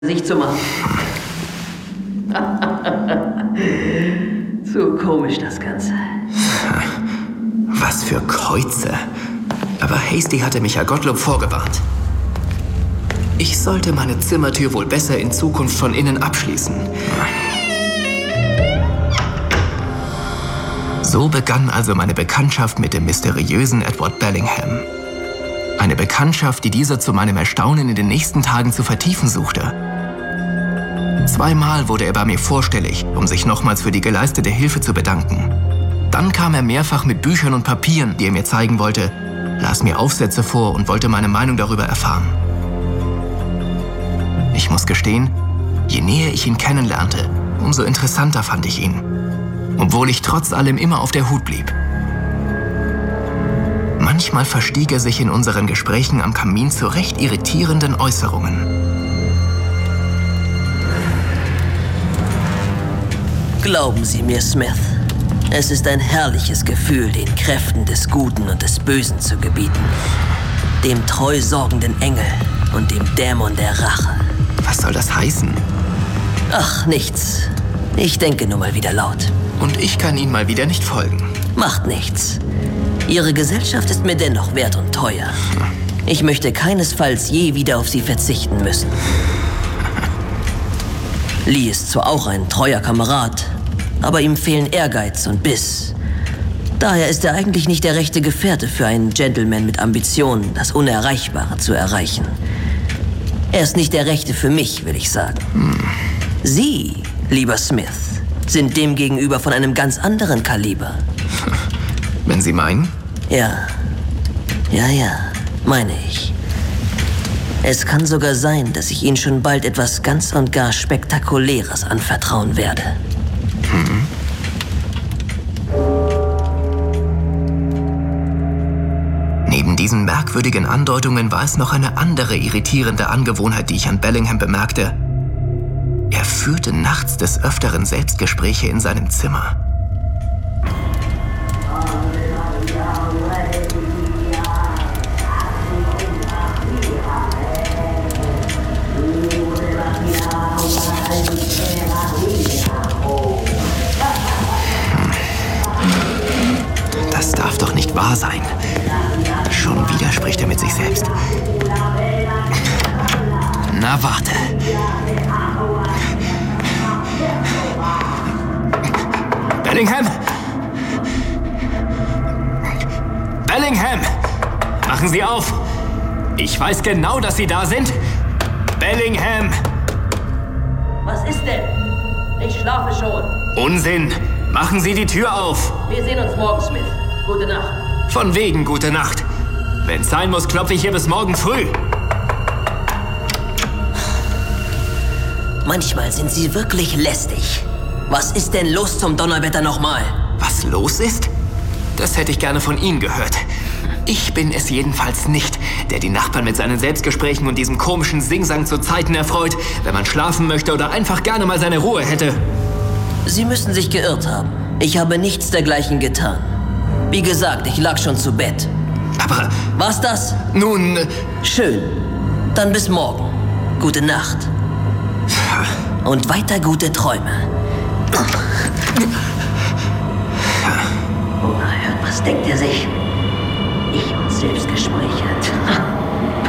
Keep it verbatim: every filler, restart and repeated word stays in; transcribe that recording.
sich zu machen. So komisch das Ganze. Was für Kreuze. Aber Hasty hatte mich ja Gottlob vorgewarnt. Ich sollte meine Zimmertür wohl besser in Zukunft von innen abschließen. So begann also meine Bekanntschaft mit dem mysteriösen Edward Bellingham. Eine Bekanntschaft, die dieser zu meinem Erstaunen in den nächsten Tagen zu vertiefen suchte. Zweimal wurde er bei mir vorstellig, um sich nochmals für die geleistete Hilfe zu bedanken. Dann kam er mehrfach mit Büchern und Papieren, die er mir zeigen wollte, las mir Aufsätze vor und wollte meine Meinung darüber erfahren. Ich muss gestehen, je näher ich ihn kennenlernte, umso interessanter fand ich ihn. Obwohl ich trotz allem immer auf der Hut blieb. Manchmal verstieg er sich in unseren Gesprächen am Kamin zu recht irritierenden Äußerungen. Glauben Sie mir, Smith, es ist ein herrliches Gefühl, den Kräften des Guten und des Bösen zu gebieten. Dem treu sorgenden Engel und dem Dämon der Rache. Was soll das heißen? Ach, nichts. Ich denke nur mal wieder laut. Und ich kann Ihnen mal wieder nicht folgen. Macht nichts. Ihre Gesellschaft ist mir dennoch wert und teuer. Ich möchte keinesfalls je wieder auf sie verzichten müssen. Lee ist zwar auch ein treuer Kamerad, aber ihm fehlen Ehrgeiz und Biss. Daher ist er eigentlich nicht der rechte Gefährte für einen Gentleman mit Ambitionen, das Unerreichbare zu erreichen. Er ist nicht der Rechte für mich, will ich sagen. Hm. Sie, lieber Smith, sind demgegenüber von einem ganz anderen Kaliber. Wenn Sie meinen? Ja, ja, ja, meine ich. Es kann sogar sein, dass ich Ihnen schon bald etwas ganz und gar Spektakuläres anvertrauen werde. Mhm. Neben diesen merkwürdigen Andeutungen war es noch eine andere irritierende Angewohnheit, die ich an Bellingham bemerkte. Er führte nachts des Öfteren Selbstgespräche in seinem Zimmer. Das darf doch nicht wahr sein. Schon wieder spricht er mit sich selbst. Na, warte. Bellingham! Bellingham! Machen Sie auf! Ich weiß genau, dass Sie da sind. Bellingham! Was ist denn? Ich schlafe schon. Unsinn! Machen Sie die Tür auf! Wir sehen uns morgen, Smith. Gute Nacht. Von wegen gute Nacht. Wenn's sein muss, klopfe ich hier bis morgen früh. Manchmal sind Sie wirklich lästig. Was ist denn los zum Donnerwetter nochmal? Was los ist? Das hätte ich gerne von Ihnen gehört. Ich bin es jedenfalls nicht, der die Nachbarn mit seinen Selbstgesprächen und diesem komischen Singsang zu Zeiten erfreut, wenn man schlafen möchte oder einfach gerne mal seine Ruhe hätte. Sie müssen sich geirrt haben. Ich habe nichts dergleichen getan. Wie gesagt, ich lag schon zu Bett. Aber... War's das? Nun... Schön. Dann bis morgen. Gute Nacht. Und weiter gute Träume. Unerhört, was denkt er sich? Ich und Selbstgespräche.